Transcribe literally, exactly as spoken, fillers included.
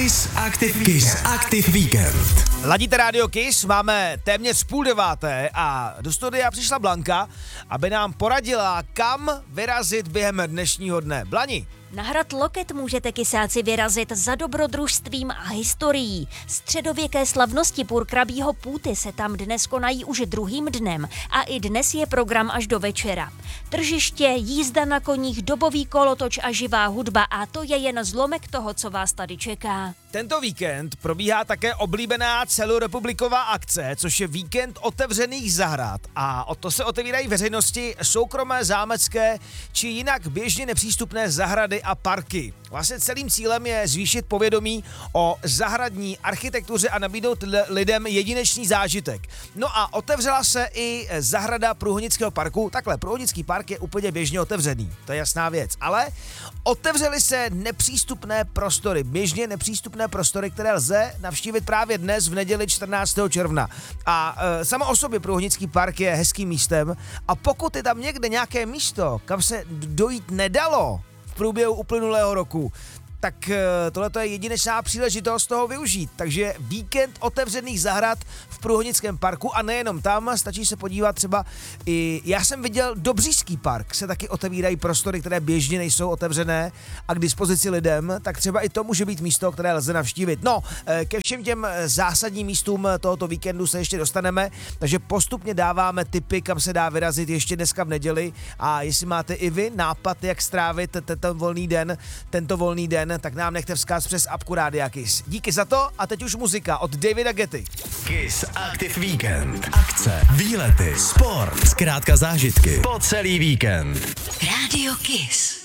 Kiss Active, Kiss Active Weekend. Ladíte rádio Kiss, máme téměř půl deváté a do studia přišla Blanka, aby nám poradila, kam vyrazit během dnešního dne. Blani. Na hrad Loket můžete kysáci vyrazit za dobrodružstvím a historií. Středověké slavnosti purkrabího půty se tam dnes konají už druhým dnem a i dnes je program až do večera. Tržiště, jízda na koních, dobový kolotoč a živá hudba a to je jen zlomek toho, co vás tady čeká. Tento víkend probíhá také oblíbená celorepubliková akce, což je víkend otevřených zahrad a o to se otevírají veřejnosti soukromé, zámecké či jinak běžně nepřístupné zahrady a parky. Vlastně celým cílem je zvýšit povědomí o zahradní architektuře a nabídnout lidem jedinečný zážitek. No a otevřela se i zahrada Průhonického parku. Takhle, Průhonický park je úplně běžně otevřený, to je jasná věc, ale otevřely se nepřístupné prostory, běžně nepřístupné prostory, které lze navštívit právě dnes v neděli čtrnáctého června. A e, samo o sobě Průhonický park je hezkým místem a pokud je tam někde nějaké místo, kam se dojít nedalo v průběhu uplynulého roku, tak tohle je jedinečná příležitost toho využít. Takže víkend otevřených zahrad v Průhonickém parku a nejenom tam, stačí se podívat třeba i, já jsem viděl Dobříšský park, se taky otevírají prostory, které běžně nejsou otevřené a k dispozici lidem, tak třeba i to může být místo, které lze navštívit. No, ke všem těm zásadním místům tohoto víkendu se ještě dostaneme, takže postupně dáváme tipy, kam se dá vyrazit ještě dneska v neděli a jestli máte i vy nápad, jak strávit tento volný den, tento volný den, tak nám nechte vzkaz přes apku Rádia Kiss. Díky za to a teď už muzika od Davida Getty. Kiss Active Weekend. Akce, výlety, sport, zkrátka zážitky po celý víkend. Rádio Kiss.